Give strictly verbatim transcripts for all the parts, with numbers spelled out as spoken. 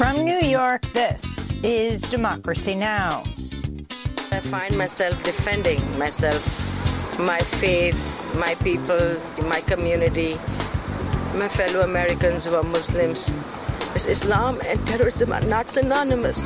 From New York, this is Democracy Now! I find myself defending myself, my faith, my people, my community, my fellow Americans who are Muslims. Islam and terrorism are not synonymous.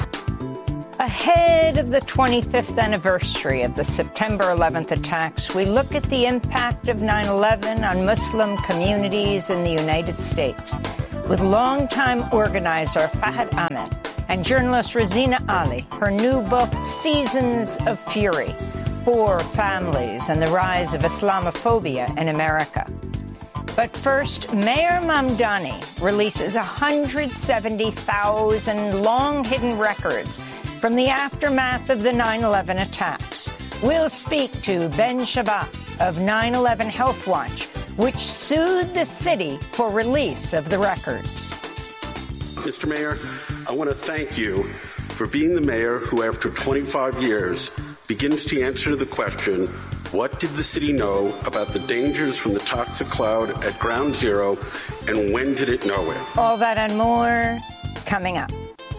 Ahead of the twenty-fifth anniversary of the September eleventh attacks, we look at the impact of nine eleven on Muslim communities in the United States with longtime organizer Fahad Ahmed and journalist Rosina Ali. Her new book, Seasons of Fury, Four Families and the Rise of Islamophobia in America. But first, Mayor Mamdani releases one hundred seventy thousand long-hidden records from the aftermath of the nine eleven attacks. We'll speak to Ben Shabbat of nine eleven Health Watch, which sued the city for release of the records. Mister Mayor, I want to thank you for being the mayor who, after twenty-five years, begins to answer the question, what did the city know about the dangers from the toxic cloud at Ground Zero, and when did it know it? All that and more coming up.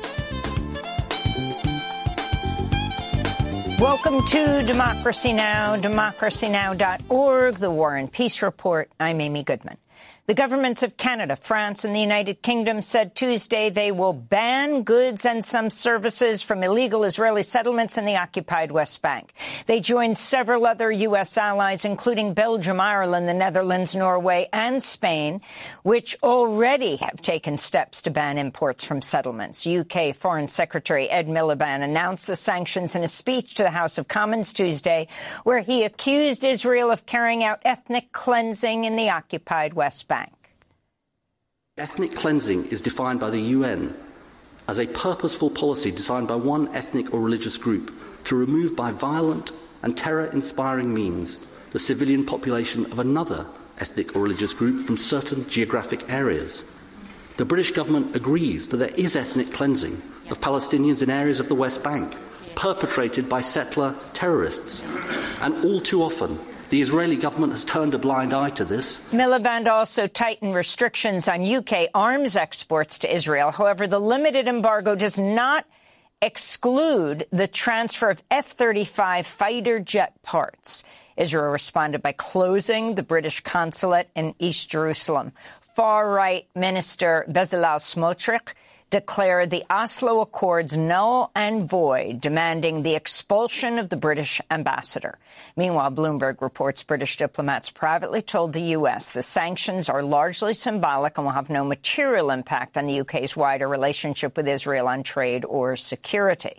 Welcome to Democracy Now!, democracy now dot org, the War and Peace Report. I'm Amy Goodman. The governments of Canada, France, and the United Kingdom said Tuesday they will ban goods and some services from illegal Israeli settlements in the occupied West Bank. They joined several other U S allies, including Belgium, Ireland, the Netherlands, Norway, and Spain, which already have taken steps to ban imports from settlements. U K Foreign Secretary Ed Miliband announced the sanctions in a speech to the House of Commons Tuesday, where he accused Israel of carrying out ethnic cleansing in the occupied West Bank. Ethnic cleansing is defined by the U N as a purposeful policy designed by one ethnic or religious group to remove by violent and terror-inspiring means the civilian population of another ethnic or religious group from certain geographic areas. The British government agrees that there is ethnic cleansing of Palestinians in areas of the West Bank, perpetrated by settler terrorists. And all too often, the Israeli government has turned a blind eye to this. Miliband also tightened restrictions on U K arms exports to Israel. However, the limited embargo does not exclude the transfer of F thirty-five fighter jet parts. Israel responded by closing the British consulate in East Jerusalem. Far-right Minister Bezalel Smotrich declared the Oslo Accords null and void, demanding the expulsion of the British ambassador. Meanwhile, Bloomberg reports British diplomats privately told the U S the sanctions are largely symbolic and will have no material impact on the U K's wider relationship with Israel on trade or security.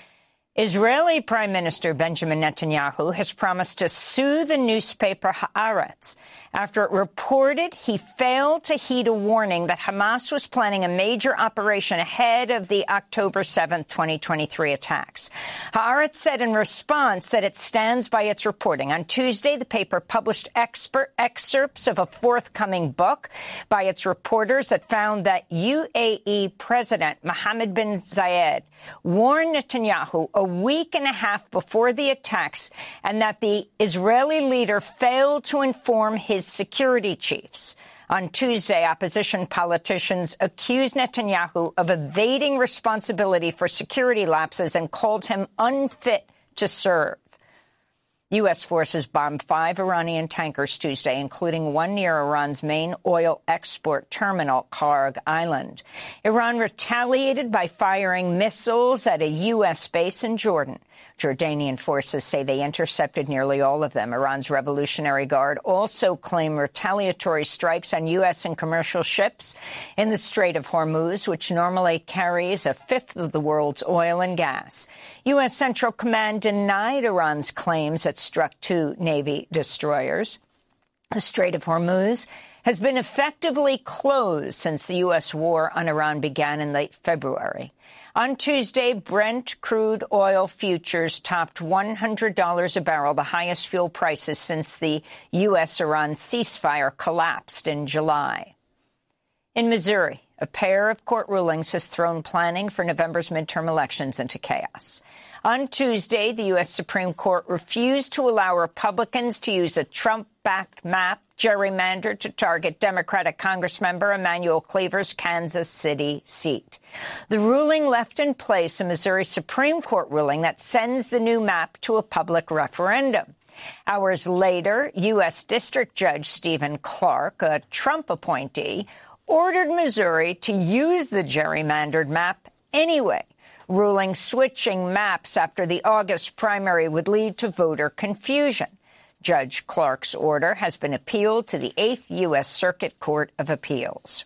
Israeli Prime Minister Benjamin Netanyahu has promised to sue the newspaper Haaretz after it reported he failed to heed a warning that Hamas was planning a major operation ahead of the October seventh, twenty twenty-three attacks. Haaretz said in response that it stands by its reporting. On Tuesday, the paper published expert excerpts of a forthcoming book by its reporters that found that U A E President Mohammed bin Zayed warned Netanyahu a week and a half before the attacks and that the Israeli leader failed to inform his security chiefs. On Tuesday, opposition politicians accused Netanyahu of evading responsibility for security lapses and called him unfit to serve. U S forces bombed five Iranian tankers Tuesday, including one near Iran's main oil export terminal, Kharg Island. Iran retaliated by firing missiles at a U S base in Jordan. Jordanian forces say they intercepted nearly all of them. Iran's Revolutionary Guard also claimed retaliatory strikes on U S and commercial ships in the Strait of Hormuz, which normally carries a fifth of the world's oil and gas. U S Central Command denied Iran's claims it struck two Navy destroyers. The Strait of Hormuz has been effectively closed since the U S war on Iran began in late February. On Tuesday, Brent crude oil futures topped one hundred dollars a barrel, the highest fuel prices since the U S-Iran ceasefire collapsed in July. In Missouri, a pair of court rulings has thrown planning for November's midterm elections into chaos. On Tuesday, the U S Supreme Court refused to allow Republicans to use a Trump-backed map gerrymandered to target Democratic Congressmember Emanuel Cleaver's Kansas City seat. The ruling left in place a Missouri Supreme Court ruling that sends the new map to a public referendum. Hours later, U S District Judge Stephen Clark, a Trump appointee, ordered Missouri to use the gerrymandered map anyway, ruling switching maps after the August primary would lead to voter confusion. Judge Clark's order has been appealed to the Eighth U S Circuit Court of Appeals.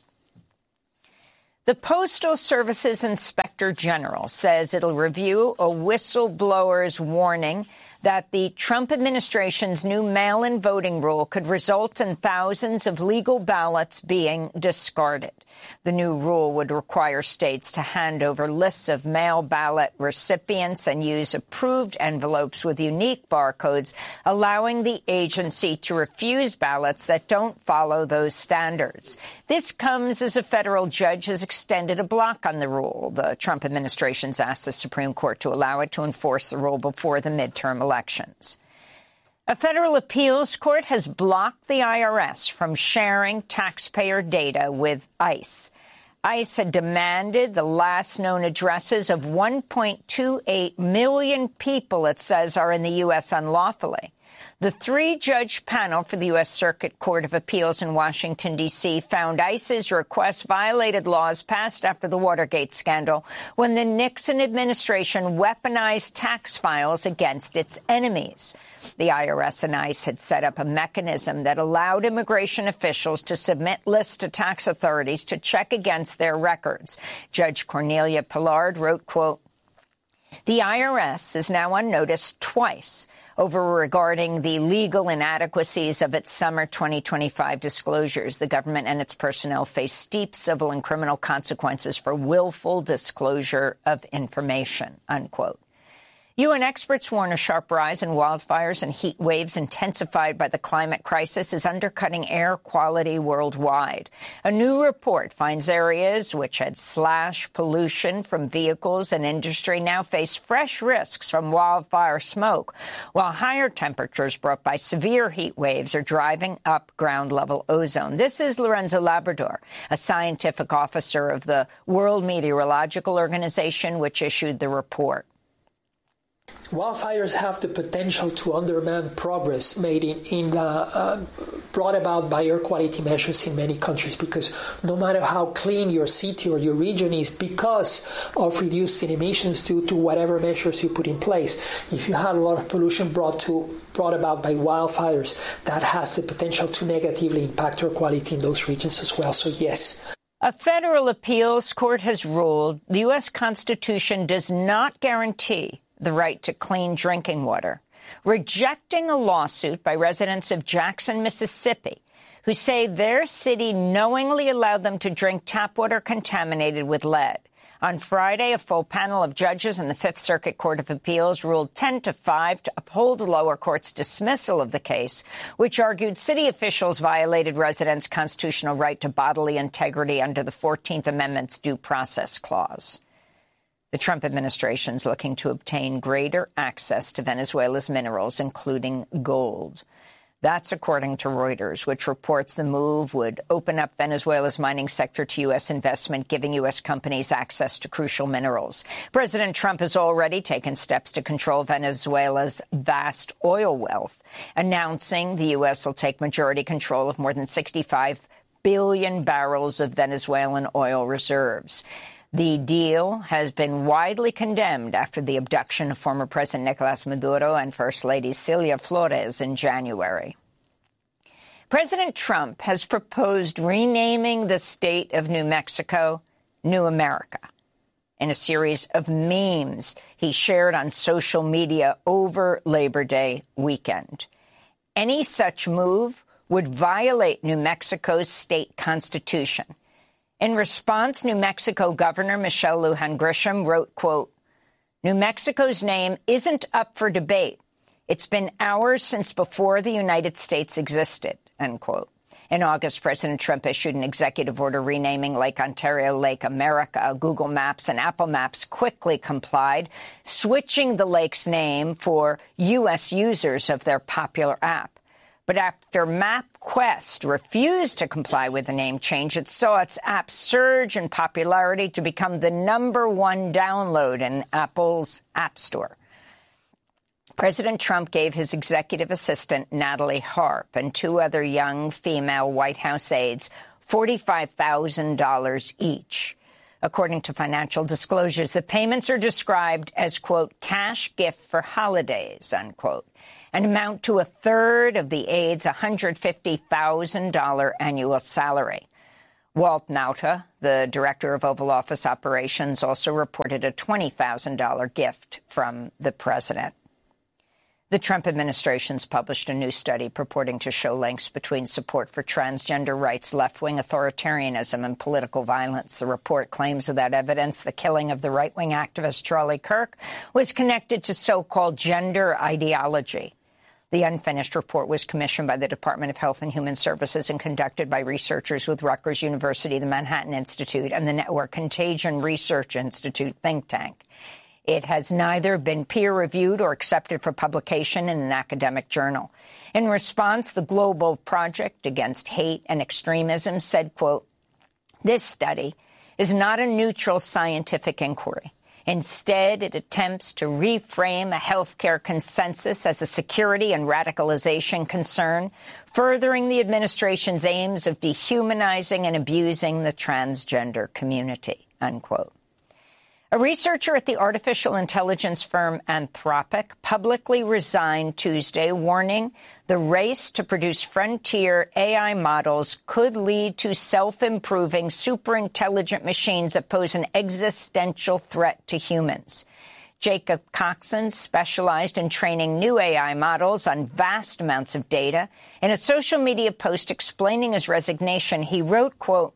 The Postal Service's Inspector General says it'll review a whistleblower's warning that the Trump administration's new mail-in voting rule could result in thousands of legal ballots being discarded. The new rule would require states to hand over lists of mail ballot recipients and use approved envelopes with unique barcodes, allowing the agency to refuse ballots that don't follow those standards. This comes as a federal judge has extended a block on the rule. The Trump administration's asked the Supreme Court to allow it to enforce the rule before the midterm elections. A federal appeals court has blocked the I R S from sharing taxpayer data with ICE. ICE had demanded the last known addresses of one point two eight million people it says are in the U S unlawfully. The three-judge panel for the U S Circuit Court of Appeals in Washington, D C found ICE's request violated laws passed after the Watergate scandal when the Nixon administration weaponized tax files against its enemies. The I R S and ICE had set up a mechanism that allowed immigration officials to submit lists to tax authorities to check against their records. Judge Cornelia Pillard wrote, quote, "The I R S is now on notice twice over regarding the legal inadequacies of its summer twenty twenty-five disclosures. The government and its personnel face steep civil and criminal consequences for willful disclosure of information," unquote. U N experts warn a sharp rise in wildfires and heat waves intensified by the climate crisis is undercutting air quality worldwide. A new report finds areas which had slashed pollution from vehicles and industry now face fresh risks from wildfire smoke, while higher temperatures brought by severe heat waves are driving up ground-level ozone. This is Lorenzo Labrador, a scientific officer of the World Meteorological Organization, which issued the report. Wildfires have the potential to undermine progress made in, in uh, uh, brought about by air quality measures in many countries, because no matter how clean your city or your region is, because of reduced emissions due to whatever measures you put in place, if you had a lot of pollution brought to brought about by wildfires, that has the potential to negatively impact air quality in those regions as well. So yes. A federal appeals court has ruled the U S Constitution does not guarantee the right to clean drinking water, rejecting a lawsuit by residents of Jackson, Mississippi, who say their city knowingly allowed them to drink tap water contaminated with lead. On Friday, a full panel of judges in the Fifth Circuit Court of Appeals ruled ten to five to uphold the lower court's dismissal of the case, which argued city officials violated residents' constitutional right to bodily integrity under the fourteenth Amendment's Due Process Clause. The Trump administration is looking to obtain greater access to Venezuela's minerals, including gold. That's according to Reuters, which reports the move would open up Venezuela's mining sector to U S investment, giving U S companies access to crucial minerals. President Trump has already taken steps to control Venezuela's vast oil wealth, announcing the U S will take majority control of more than sixty-five billion barrels of Venezuelan oil reserves. The deal has been widely condemned after the abduction of former President Nicolas Maduro and First Lady Celia Flores in January. President Trump has proposed renaming the state of New Mexico New America in a series of memes he shared on social media over Labor Day weekend. Any such move would violate New Mexico's state constitution. In response, New Mexico Governor Michelle Lujan Grisham wrote, quote, "New Mexico's name isn't up for debate. It's been ours since before the United States existed," end quote. In August, President Trump issued an executive order renaming Lake Ontario Lake America. Google Maps and Apple Maps quickly complied, switching the lake's name for U S users of their popular app. But after MapQuest refused to comply with the name change, it saw its app surge in popularity to become the number one download in Apple's App Store. President Trump gave his executive assistant, Natalie Harp, and two other young female White House aides forty-five thousand dollars each. According to financial disclosures, the payments are described as, quote, cash gift for holidays, unquote, and amount to a third of the aide's one hundred fifty thousand dollars annual salary. Walt Nauta, the director of Oval Office operations, also reported a twenty thousand dollars gift from the president. The Trump administration's published a new study purporting to show links between support for transgender rights, left-wing authoritarianism, and political violence. The report claims without evidence the killing of the right-wing activist Charlie Kirk was connected to so-called gender ideology. The unfinished report was commissioned by the Department of Health and Human Services and conducted by researchers with Rutgers University, the Manhattan Institute, and the Network Contagion Research Institute think tank. It has neither been peer-reviewed or accepted for publication in an academic journal. In response, the Global Project Against Hate and Extremism said, quote, this study is not a neutral scientific inquiry. Instead, it attempts to reframe a healthcare consensus as a security and radicalization concern, furthering the administration's aims of dehumanizing and abusing the transgender community, unquote. A researcher at the artificial intelligence firm Anthropic publicly resigned Tuesday, warning the race to produce frontier A I models could lead to self-improving, superintelligent machines that pose an existential threat to humans. Jacob Coxon specialized in training new A I models on vast amounts of data. In a social media post explaining his resignation, he wrote, quote,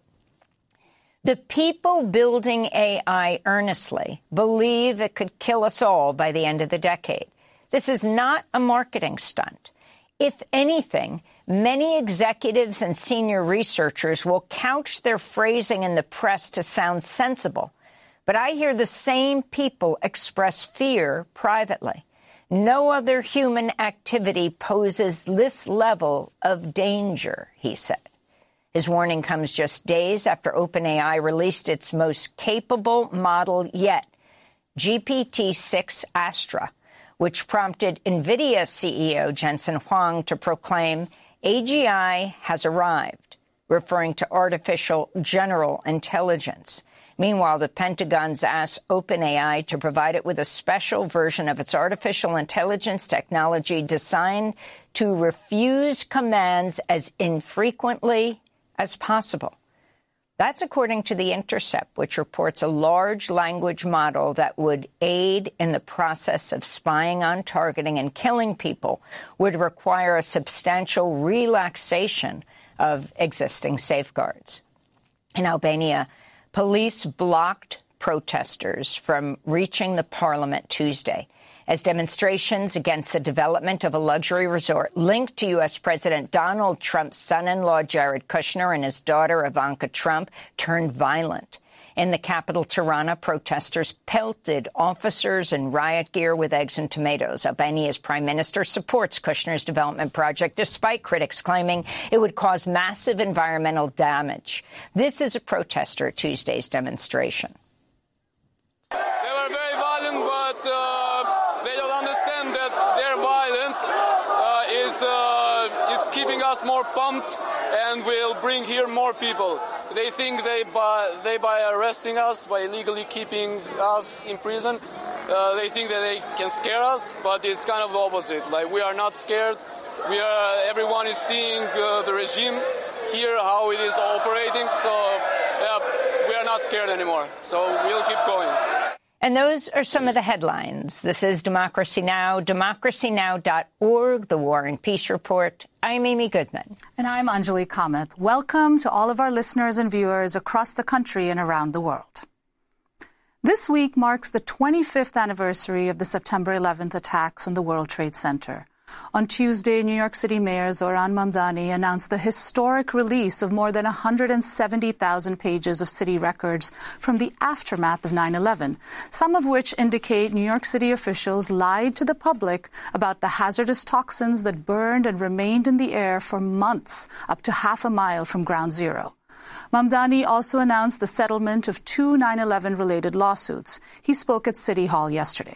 the people building A I earnestly believe it could kill us all by the end of the decade. This is not a marketing stunt. If anything, many executives and senior researchers will couch their phrasing in the press to sound sensible. But I hear the same people express fear privately. No other human activity poses this level of danger, he said. His warning comes just days after OpenAI released its most capable model yet, G P T six Astra, which prompted NVIDIA C E O Jensen Huang to proclaim A G I has arrived, referring to artificial general intelligence. Meanwhile, the Pentagon's asked OpenAI to provide it with a special version of its artificial intelligence technology designed to refuse commands as infrequently as possible. That's according to The Intercept, which reports a large language model that would aid in the process of spying on, targeting, and killing people would require a substantial relaxation of existing safeguards. In Albania, police blocked protesters from reaching the parliament Tuesday as demonstrations against the development of a luxury resort linked to U S. President Donald Trump's son-in-law, Jared Kushner, and his daughter, Ivanka Trump, turned violent. In the capital, Tirana, protesters pelted officers in riot gear with eggs and tomatoes. Albania's prime minister supports Kushner's development project, despite critics claiming it would cause massive environmental damage. This is a protester at Tuesday's demonstration. They were very violent, but uh, they don't understand that their violence uh, is, uh, is keeping us more pumped and will bring here more people. They think they by, they by arresting us, by illegally keeping us in prison, uh, they think that they can scare us, but it's kind of the opposite. Like, we are not scared. We are, everyone is seeing uh, the regime here, how it is operating, so yeah, we are not scared anymore. So we'll keep going. And those are some of the headlines. This is Democracy Now!, democracy now dot org, the War and Peace Report. I'm Amy Goodman. And I'm Anjali Kamath. Welcome to all of our listeners and viewers across the country and around the world. This week marks the twenty-fifth anniversary of the September eleventh attacks on the World Trade Center. On Tuesday, New York City Mayor Zohran Mamdani announced the historic release of more than one hundred seventy thousand pages of city records from the aftermath of nine eleven, some of which indicate New York City officials lied to the public about the hazardous toxins that burned and remained in the air for months, up to half a mile from Ground Zero. Mamdani also announced the settlement of two nine eleven-related lawsuits. He spoke at City Hall yesterday.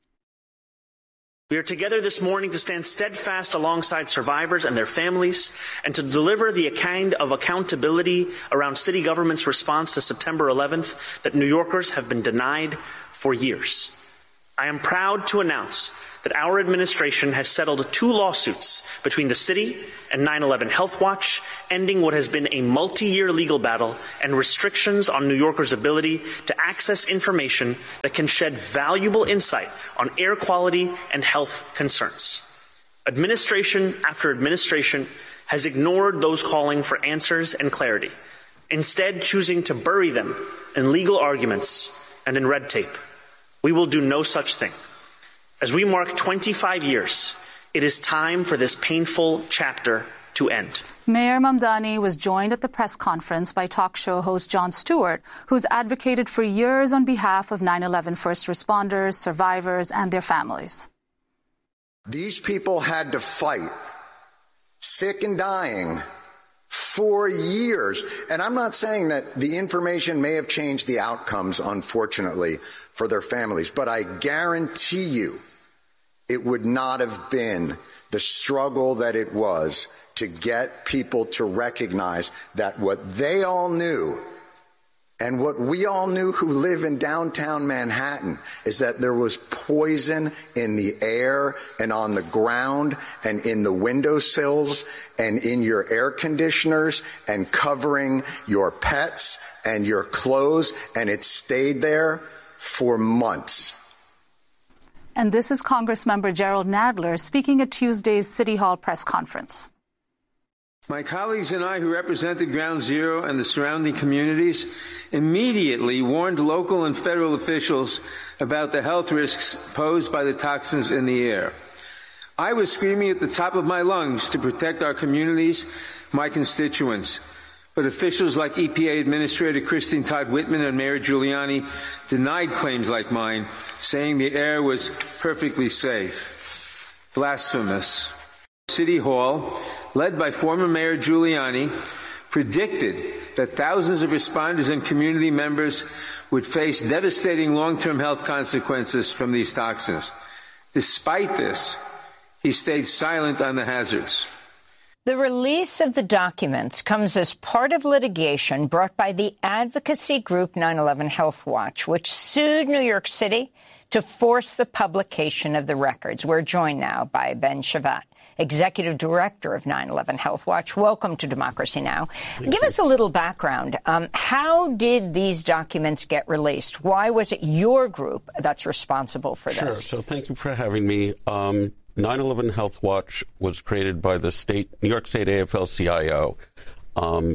We are together this morning to stand steadfast alongside survivors and their families and to deliver the kind of accountability around city government's response to September eleventh that New Yorkers have been denied for years. I am proud to announce that our administration has settled two lawsuits between the city and nine eleven Health Watch, ending what has been a multi-year legal battle and restrictions on New Yorkers' ability to access information that can shed valuable insight on air quality and health concerns. Administration after administration has ignored those calling for answers and clarity, instead choosing to bury them in legal arguments and in red tape. We will do no such thing. As we mark twenty-five years, it is time for this painful chapter to end. Mayor Mamdani was joined at the press conference by talk show host Jon Stewart, who's advocated for years on behalf of nine eleven first responders, survivors, and their families. These people had to fight, sick and dying, for years. And I'm not saying that the information may have changed the outcomes, unfortunately, for their families, but I guarantee you it would not have been the struggle that it was to get people to recognize that what they all knew and what we all knew who live in downtown Manhattan is that there was poison in the air and on the ground and in the windowsills and in your air conditioners and covering your pets and your clothes, and it stayed there for months. And this is Congressmember Jerrold Nadler speaking at Tuesday's City Hall press conference. My colleagues and I, who represented Ground Zero and the surrounding communities, immediately warned local and federal officials about the health risks posed by the toxins in the air. I was screaming at the top of my lungs to protect our communities, my constituents. But officials like E P A Administrator Christine Todd Whitman and Mayor Giuliani denied claims like mine, saying the air was perfectly safe. Blasphemous. City Hall, led by former Mayor Giuliani, predicted that thousands of responders and community members would face devastating long-term health consequences from these toxins. Despite this, he stayed silent on the hazards. The release of the documents comes as part of litigation brought by the advocacy group nine eleven Health Watch, which sued New York City to force the publication of the records. We're joined now by Ben Shavat, Executive Director of nine eleven Health Watch. Welcome to Democracy Now! Thank Give you. us a little background. Um, how did these documents get released? Why was it your group that's responsible for sure. this? Sure. So thank you for having me. Um, nine eleven Health Watch was created by the state, New York State A F L C I O. Um,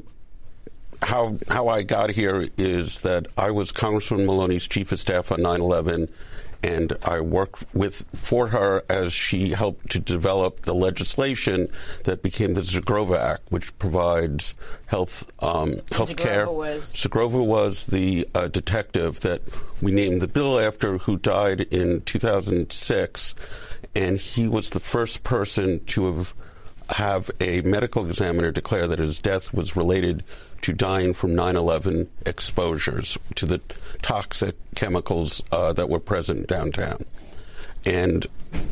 how how I got here is that I was Congresswoman Maloney's chief of staff on nine eleven, and I worked with for her as she helped to develop the legislation that became the Zagrova Act, which provides health um, health care. Zagrova was the uh, detective that we named the bill after, who died in two thousand six. And he was the first person to have have a medical examiner declare that his death was related to dying from nine eleven exposures to the toxic chemicals uh, that were present downtown. And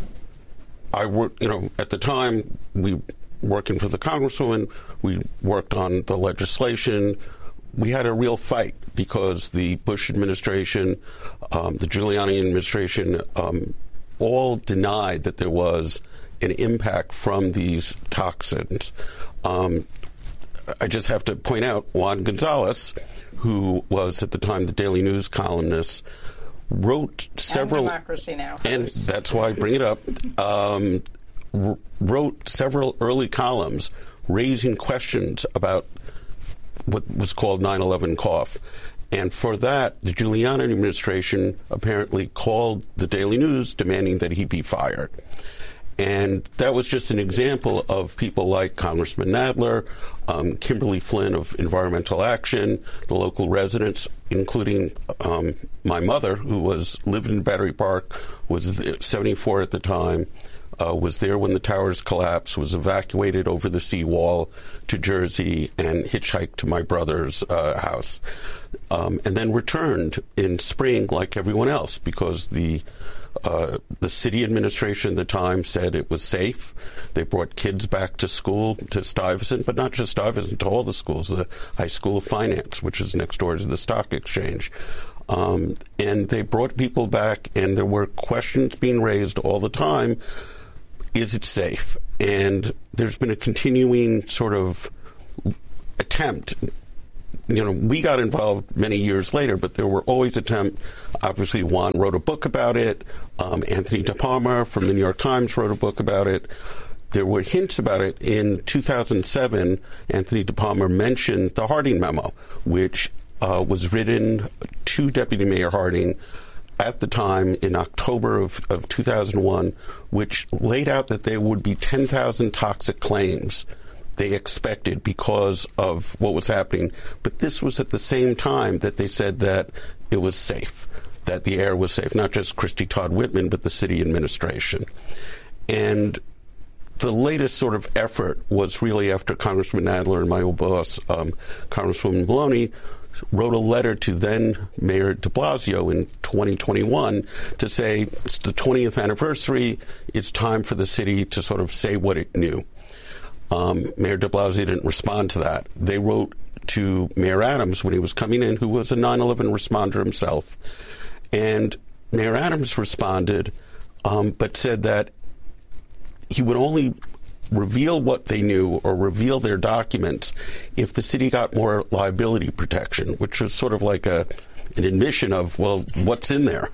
I worked, you know, at the time, we working for the Congresswoman, we worked on the legislation. We had a real fight because the Bush administration, um, the Giuliani administration, um, all denied that there was an impact from these toxins. Um, I just have to point out Juan Gonzalez, who was at the time the Daily News columnist, wrote several... And Democracy Now! And that's why I bring it up. Um, r- wrote several early columns raising questions about what was called nine eleven cough. And for that, the Giuliani administration apparently called the Daily News demanding that he be fired. And that was just an example of people like Congressman Nadler, um, Kimberly Flynn of Environmental Action, the local residents, including um, my mother, who was lived in Battery Park, was seventy-four at the time, uh, was there when the towers collapsed, was evacuated over the seawall to Jersey and hitchhiked to my brother's uh, house, um, and then returned in spring like everyone else because the Uh, the city administration at the time said it was safe. They brought kids back to school, to Stuyvesant, but not just Stuyvesant, to all the schools, the High School of Finance, which is next door to the Stock Exchange. Um, and they brought people back, and there were questions being raised all the time. Is it safe? And there's been a continuing sort of attempt. You know, we got involved many years later, but there were always attempts. Obviously, Juan wrote a book about it. Um, Anthony DePalma from the New York Times wrote a book about it. There were hints about it. In two thousand seven, Anthony DePalma mentioned the Harding memo, which uh, was written to Deputy Mayor Harding at the time in October of, of two thousand one, which laid out that there would be ten thousand toxic claims they expected because of what was happening. But this was at the same time that they said that it was safe, that the air was safe, not just Christy Todd Whitman, but the city administration. And the latest sort of effort was really after Congressman Nadler and my old boss, um, Congresswoman Maloney, wrote a letter to then Mayor de Blasio in twenty twenty-one to say it's the twentieth anniversary, it's time for the city to sort of say what it knew. Um, Mayor de Blasio didn't respond to that. They wrote to Mayor Adams when he was coming in, who was a nine eleven responder himself. And Mayor Adams responded, um, but said that he would only reveal what they knew or reveal their documents if the city got more liability protection, which was sort of like a an admission of, well, what's in there?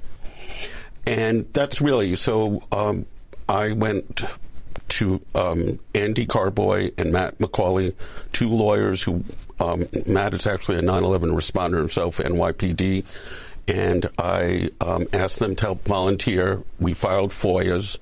And that's really, so um, I went to um, Andy Carboy and Matt McCauley, two lawyers who, um, Matt is actually a nine eleven responder himself, N Y P D, and I um, asked them to help volunteer. We filed F O I As,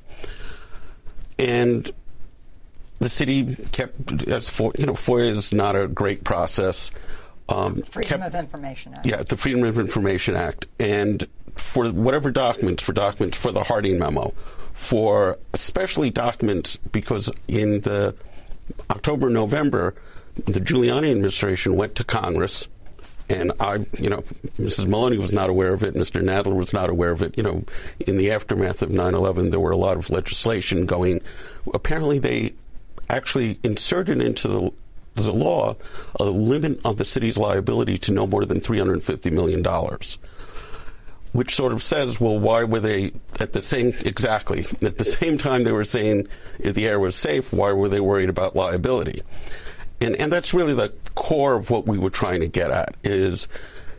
and the city kept, as for, you know, F O I A is not a great process. Um, Freedom kept, of Information Act. Yeah, the Freedom of Information Act. And for whatever documents, for documents for the Harding memo, for especially documents, because in the October, November, the Giuliani administration went to Congress, and I, you know, Missus Maloney was not aware of it, Mister Nadler was not aware of it. You know, in the aftermath of nine eleven, there were a lot of legislation going. Apparently, they actually inserted into the, the law a limit on the city's liability to no more than three hundred fifty million dollars. Which sort of says, well, why were they at the same, exactly, at the same time they were saying if the air was safe, why were they worried about liability? And and that's really the core of what we were trying to get at is,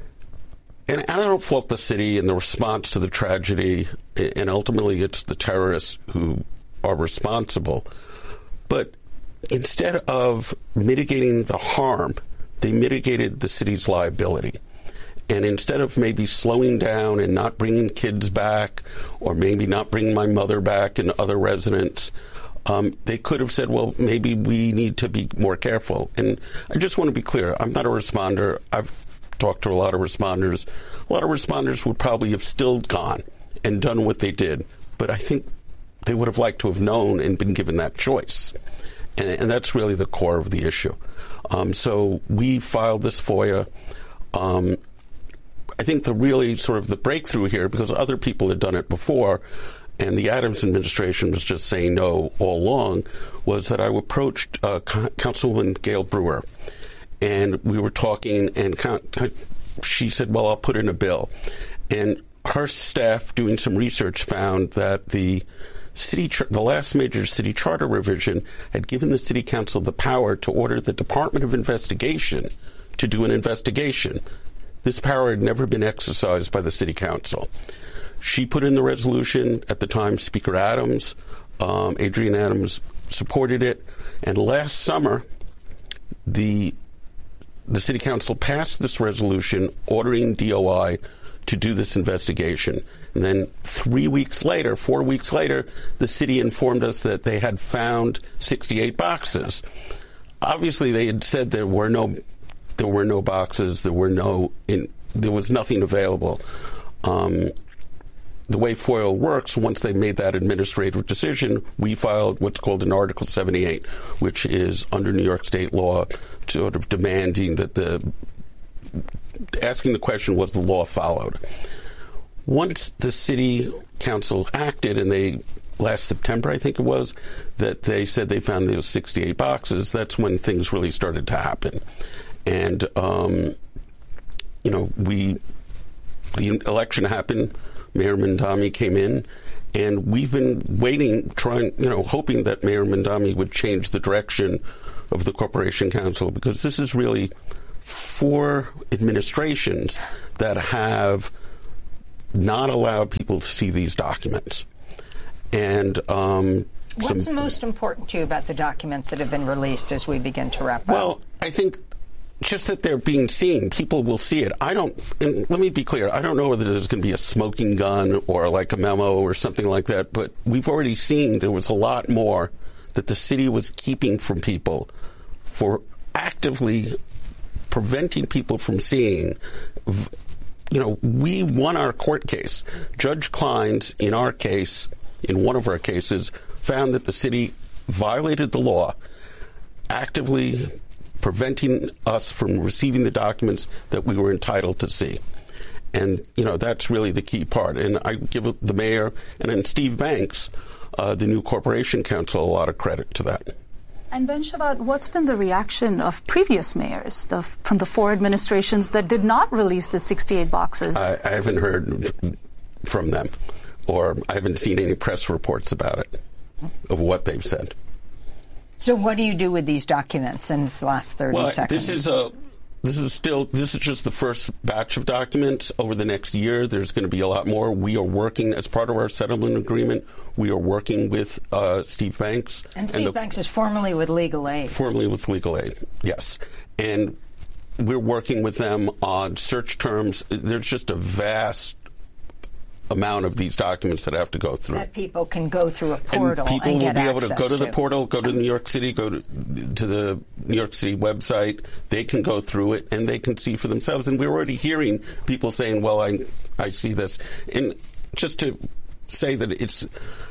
and I don't fault the city in the response to the tragedy, and ultimately it's the terrorists who are responsible. But instead of mitigating the harm, they mitigated the city's liability. And instead of maybe slowing down and not bringing kids back, or maybe not bringing my mother back and other residents, um, they could have said, well, maybe we need to be more careful. And I just want to be clear. I'm not a responder. I've talked to a lot of responders. A lot of responders would probably have still gone and done what they did. But I think they would have liked to have known and been given that choice. And, and that's really the core of the issue. Um, so we filed this F O I A. Um, I think the really sort of the breakthrough here, because other people had done it before, and the Adams administration was just saying no all along, was that I approached uh, Councilwoman Gail Brewer, and we were talking, and she said, well, I'll put in a bill. And her staff, doing some research, found that the city, the last major city charter revision had given the city council the power to order the Department of Investigation to do an investigation. This power had never been exercised by the city council. She put in the resolution. At the time, Speaker Adams, um, Adrienne Adams, supported it. And last summer, the the city council passed this resolution ordering D O I to do this investigation. And then three weeks later, four weeks later, the city informed us that they had found sixty-eight boxes. Obviously, they had said there were no there were no boxes, there were no in, there was nothing available. Um, the way FOIL works, once they made that administrative decision, we filed what's called an Article seventy-eight, which is under New York state law, sort of demanding that the asking the question, was the law followed? Once the city council acted, and they last September, I think it was, that they said they found those sixty-eight boxes, that's when things really started to happen. And, um, you know, we, the election happened, Mayor Mamdani came in, and we've been waiting, trying, you know, hoping that Mayor Mamdani would change the direction of the Corporation Council, because this is really four administrations that have not allowed people to see these documents. And um, what's some, most important to you about the documents that have been released as we begin to wrap up? Well, I think just that they're being seen. People will see it. I don't, and let me be clear, I don't know whether there's going to be a smoking gun or like a memo or something like that, but we've already seen there was a lot more that the city was keeping from people for actively preventing people from seeing. You know, we won our court case. Judge Kleins, in our case, in one of our cases, found that the city violated the law, actively preventing us from receiving the documents that we were entitled to see. And, you know, that's really the key part. And I give the mayor and then Steve Banks, uh, the new Corporation Council, a lot of credit to that. And Ben Shabbat, what's been the reaction of previous mayors the, from the four administrations that did not release the sixty-eight boxes? I, I haven't heard from them, or I haven't seen any press reports about it, of what they've said. So what do you do with these documents in this last thirty well, seconds? This is a This is still, this is just the first batch of documents. Over the next year, there's going to be a lot more. We are working, as part of our settlement agreement, we are working with uh, Steve Banks. And Steve and the, Banks is formerly with Legal Aid. Formerly with Legal Aid, yes. And we're working with them on search terms. There's just a vast amount of these documents that have to go through. That people can go through a portal and people and will get be able to go to, to the portal, go to New York City, go to, to the New York City website. They can go through it and they can see for themselves. And we're already hearing people saying, well, I I see this. And just to say that it's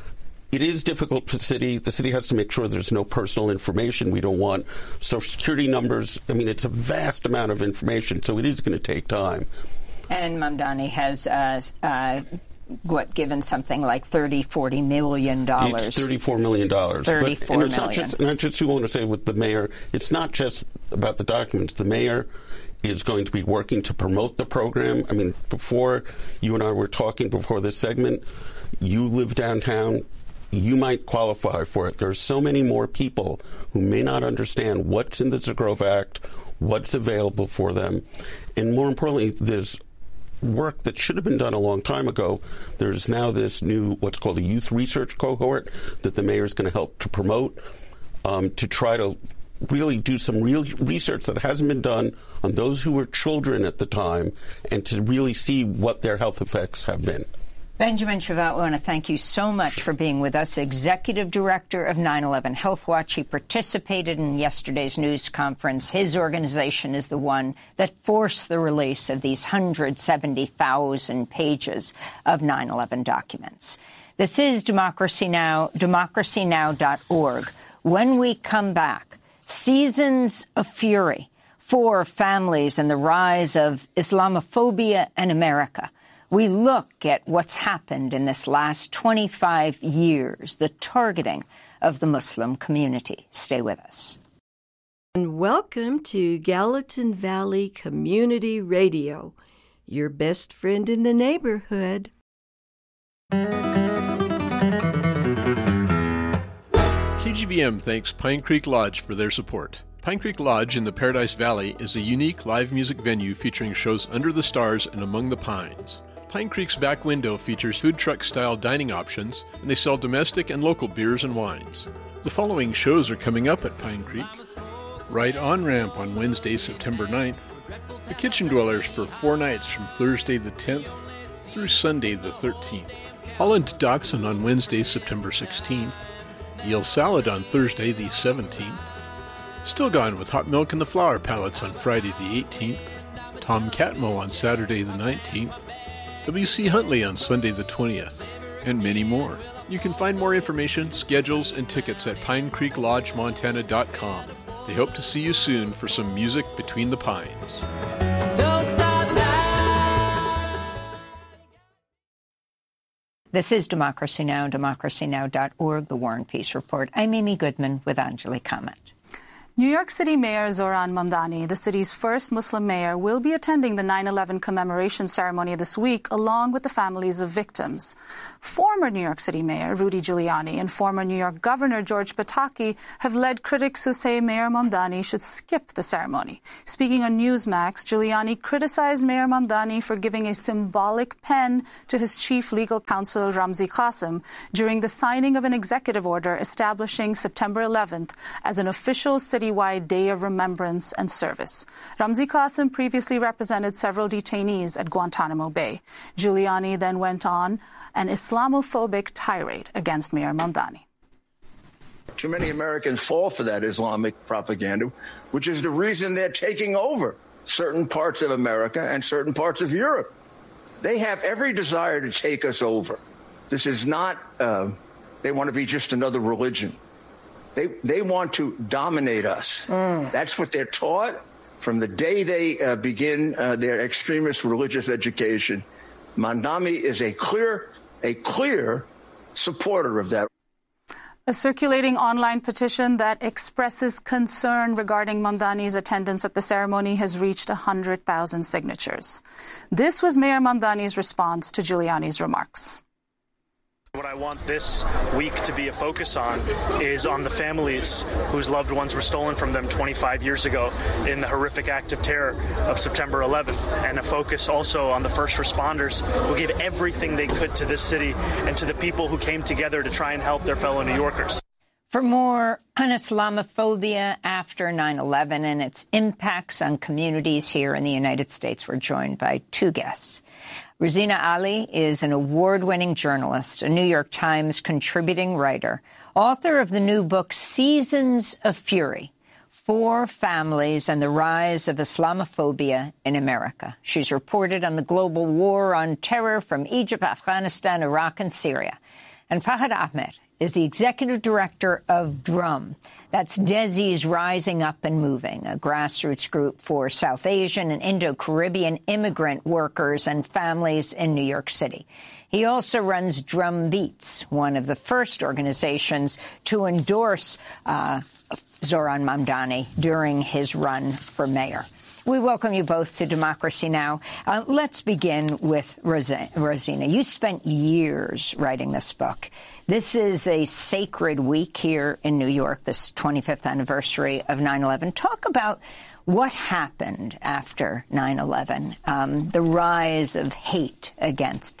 it is difficult for the city. The city has to make sure there's no personal information. We don't want Social Security numbers. I mean, it's a vast amount of information, so it is going to take time. And Mamdani has, uh, uh, what, given something like thirty, forty million dollars. It's thirty-four million dollars. thirty-four but, and it's million. Not just, and I just want to say with the mayor, it's not just about the documents. The mayor is going to be working to promote the program. I mean, before you and I were talking before this segment, you live downtown. You might qualify for it. There are so many more people who may not understand what's in the Zagrove Act, what's available for them, and more importantly, there's work that should have been done a long time ago. There's now this new, what's called a youth research cohort that the mayor is going to help to promote, um, to try to really do some real research that hasn't been done on those who were children at the time, and to really see what their health effects have been. Benjamin Shabbat, we want to thank you so much for being with us, Executive Director of nine eleven Health Watch. He participated in yesterday's news conference. His organization is the one that forced the release of these one hundred seventy thousand pages of nine eleven documents. This is Democracy Now!, democracy now dot org. When we come back, seasons of fury for families and the rise of Islamophobia in America. We look at what's happened in this last twenty-five years, the targeting of the Muslim community. Stay with us. And welcome to Gallatin Valley Community Radio, your best friend in the neighborhood. K G V M thanks Pine Creek Lodge for their support. Pine Creek Lodge in the Paradise Valley is a unique live music venue featuring shows under the stars and among the pines. Pine Creek's back window features food truck-style dining options, and they sell domestic and local beers and wines. The following shows are coming up at Pine Creek. Ride On Ramp on Wednesday, September ninth, The Kitchen Dwellers for four nights from Thursday the tenth through Sunday the thirteenth. Holland Dachshund on Wednesday, September sixteenth. Eel Salad on Thursday the seventeenth. Still Gone with Hot Milk and the Flower Palettes on Friday the eighteenth. Tom Catmull on Saturday the nineteenth. W C Huntley on Sunday the twentieth. And many more. You can find more information, schedules, and tickets at pine creek lodge montana dot com. They hope to see you soon for some music between the pines. Don't stop now. This is Democracy Now!, democracy now dot org, the War and Peace Report. I'm Amy Goodman with Anjali Kamat. New York City Mayor Zohran Mamdani, the city's first Muslim mayor, will be attending the nine eleven commemoration ceremony this week, along with the families of victims. Former New York City Mayor Rudy Giuliani and former New York Governor George Pataki have led critics who say Mayor Mamdani should skip the ceremony. Speaking on Newsmax, Giuliani criticized Mayor Mamdani for giving a symbolic pen to his chief legal counsel Ramzi Qasim during the signing of an executive order establishing September eleventh as an official citywide day of remembrance and service. Ramzi Qasim previously represented several detainees at Guantanamo Bay. Giuliani then went on an Islamophobic tirade against Mayor Mamdani. Too many Americans fall for that Islamic propaganda, which is the reason they're taking over certain parts of America and certain parts of Europe. They have every desire to take us over. This is not, uh, they want to be just another religion. They, they want to dominate us. Mm. That's what they're taught from the day they uh, begin uh, their extremist religious education. Mamdani is a clear, a clear supporter of that. A circulating online petition that expresses concern regarding Mamdani's attendance at the ceremony has reached one hundred thousand signatures. This was Mayor Mamdani's response to Giuliani's remarks. What I want this week to be a focus on is on the families whose loved ones were stolen from them twenty-five years ago in the horrific act of terror of September eleventh, and a focus also on the first responders who gave everything they could to this city and to the people who came together to try and help their fellow New Yorkers. For more on Islamophobia after nine eleven and its impacts on communities here in the United States, we're joined by two guests. Rosina Ali is an award-winning journalist, a New York Times contributing writer, author of the new book Seasons of Fury, Four Families and the Rise of Islamophobia in America. She's reported on the global war on terror from Egypt, Afghanistan, Iraq, and Syria. And Fahad Ahmed is the executive director of DRUM. That's Desi's Rising Up and Moving, a grassroots group for South Asian and Indo-Caribbean immigrant workers and families in New York City. He also runs Drum Beats, one of the first organizations to endorse uh, Zohran Mamdani during his run for mayor. We welcome you both to Democracy Now! Uh, let's begin with Rosina. You spent years writing this book. This is a sacred week here in New York, this twenty-fifth anniversary of nine eleven. Talk about what happened after nine eleven, um, the rise of hate against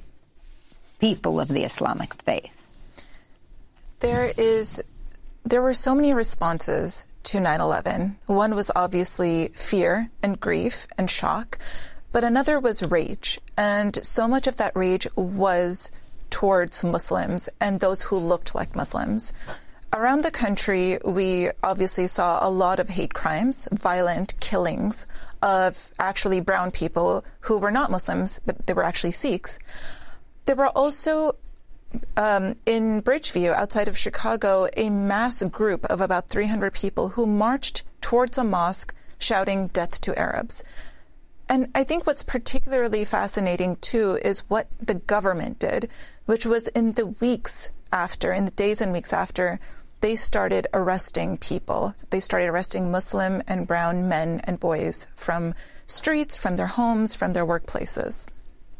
people of the Islamic faith. There is, there were so many responses to nine eleven. One was obviously fear and grief and shock, but another was rage. And so much of that rage was towards Muslims and those who looked like Muslims. Around the country, we obviously saw a lot of hate crimes, violent killings of actually brown people who were not Muslims, but they were actually Sikhs. There were also Um, in Bridgeview, outside of Chicago, a mass group of about three hundred people who marched towards a mosque shouting death to Arabs. And I think what's particularly fascinating, too, is what the government did, which was in the weeks after, in the days and weeks after, they started arresting people. They started arresting Muslim and brown men and boys from streets, from their homes, from their workplaces.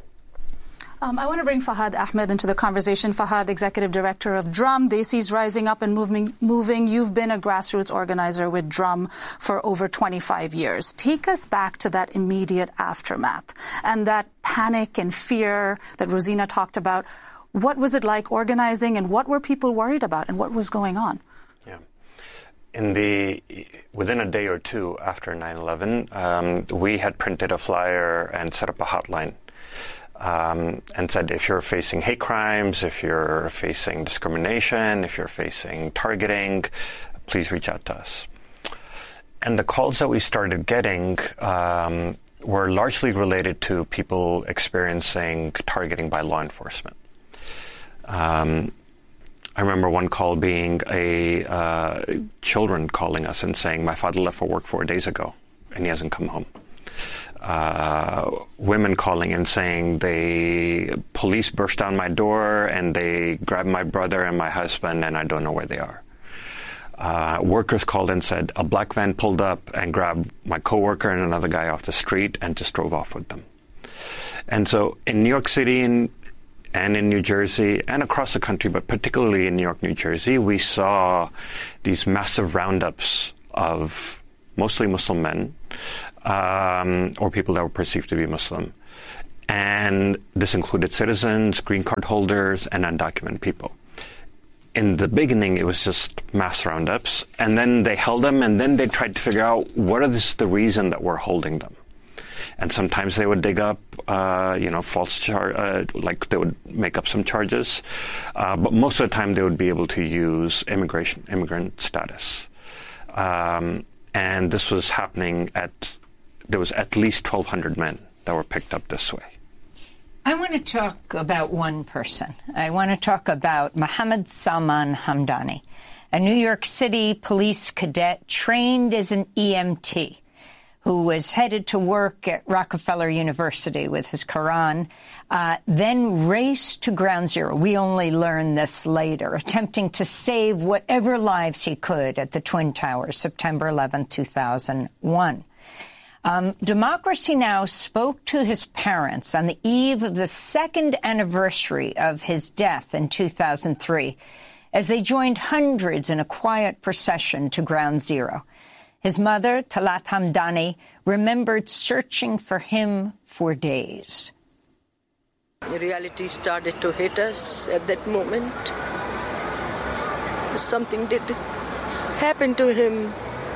Um, I want to bring Fahad Ahmed into the conversation. Fahad, Executive Director of DRUM, Desi's Rising Up and Moving. Moving. You've been a grassroots organizer with DRUM for over twenty-five years. Take us back to that immediate aftermath and that panic and fear that Rosina talked about. What was it like organizing, and what were people worried about, and what was going on? Yeah. in the within a day or two after nine eleven, um, we had printed a flyer and set up a hotline um, and said, if you're facing hate crimes, if you're facing discrimination, if you're facing targeting, please reach out to us. And the calls that we started getting um, were largely related to people experiencing targeting by law enforcement. Um, I remember one call being a uh, children calling us and saying, my father left for work four days ago and he hasn't come home. Uh, women calling and saying, the police burst down my door and they grabbed my brother and my husband and I don't know where they are. Uh, workers called and said, a black van pulled up and grabbed my coworker and another guy off the street and just drove off with them. And so in New York City and, and in New Jersey and across the country, but particularly in New York, New Jersey, we saw these massive roundups of mostly Muslim men um, or people that were perceived to be Muslim. And this included citizens, green card holders, and undocumented people. In the beginning, it was just mass roundups, and then they held them, and then they tried to figure out what is the reason that we're holding them. And sometimes they would dig up, uh, you know, false char- uh, like they would make up some charges, uh, but most of the time they would be able to use immigration, immigrant status. Um, and this was happening at, there was at least twelve hundred men that were picked up this way. I want to talk about one person. I want to talk about Mohammed Salman Hamdani, a New York City police cadet trained as an E M T who was headed to work at Rockefeller University with his Quran, uh, then raced to Ground Zero. We only learned this later, attempting to save whatever lives he could at the Twin Towers, September eleventh, two thousand one. Um, Democracy Now! Spoke to his parents on the eve of the second anniversary of his death in two thousand three as they joined hundreds in a quiet procession to Ground Zero. His mother, Talat Hamdani, remembered searching for him for days. Reality started to hit us at that moment. Something did happen to him.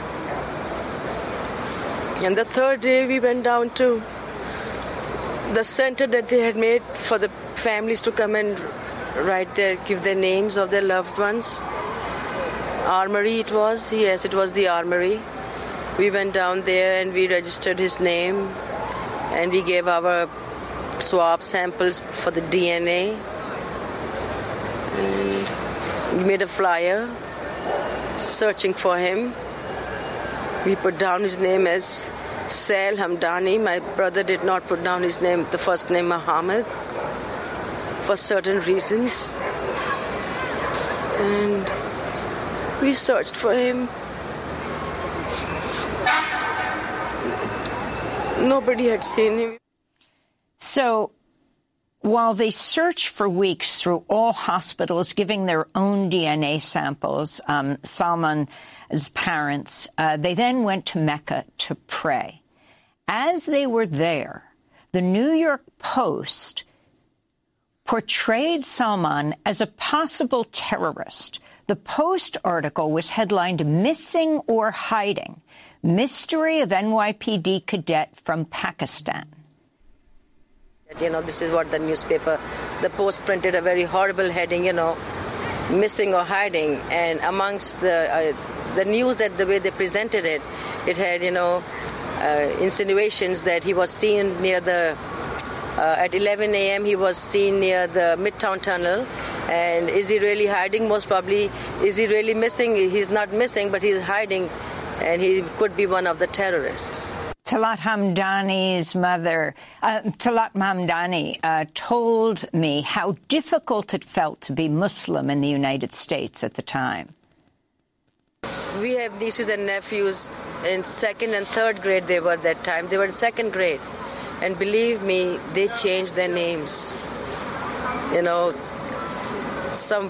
And the third day we went down to the center that they had made for the families to come and write their, give their names of their loved ones. Armory it was, yes, it was the Armory. We went down there and we registered his name and we gave our swab samples for the D N A. And we made a flyer searching for him. We put down his name as Sal Hamdani. My brother did not put down his name, the first name Muhammad, for certain reasons. And we searched for him. Nobody had seen him. So while they searched for weeks through all hospitals, giving their own D N A samples, um, Salman's parents, uh, they then went to Mecca to pray. As they were there, the New York Post portrayed Salman as a possible terrorist. The Post article was headlined, "Missing or Hiding, Mystery of N Y P D Cadet from Pakistan." You know, this is what the newspaper, the Post printed a very horrible heading, you know, missing or hiding. And amongst the uh, the news, that the way they presented it, it had, you know, uh, insinuations that he was seen near the, uh, at eleven a.m. he was seen near the Midtown Tunnel. And is he really hiding? Most probably, is he really missing? He's not missing, but he's hiding, and he could be one of the terrorists. Talat Hamdani's mother, uh, Talat Hamdani, uh, told me how difficult it felt to be Muslim in the United States at the time. We have nieces and nephews in second and third grade. They were that time. They were in second grade. And believe me, they changed their names. You know, some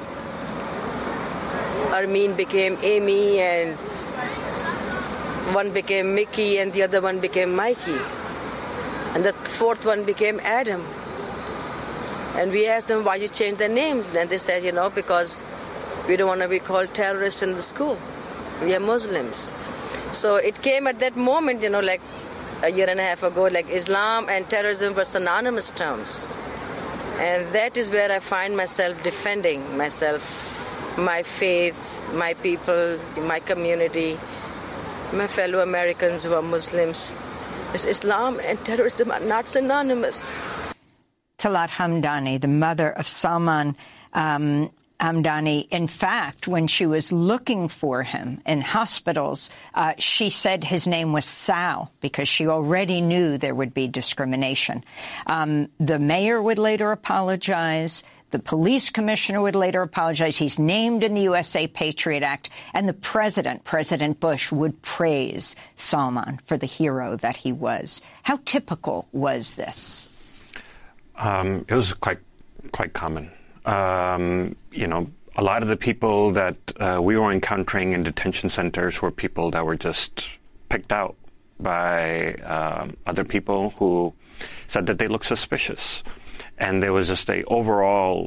Armin became Amy, and one became Mickey, and the other one became Mikey. And the fourth one became Adam. And we asked them, why you changed their names? Then they said, you know, because we don't want to be called terrorists in the school. We are Muslims. So it came at that moment, you know, like a year and a half ago, like Islam and terrorism were synonymous terms. And that is where I find myself defending myself, my faith, my people, my community, my fellow Americans who are Muslims. Islam and terrorism are not synonymous. Talat Hamdani, the mother of Salman um, Hamdani, in fact, when she was looking for him in hospitals, uh, she said his name was Sal because she already knew there would be discrimination. Um, the mayor would later apologize. The police commissioner would later apologize. He's named in the U S A Patriot Act. And the president, President Bush, would praise Salman for the hero that he was. How typical was this? Um, it was quite quite common. Um, you know, a lot of the people that uh, we were encountering in detention centers were people that were just picked out by uh, other people who said that they looked suspicious. And there was just a overall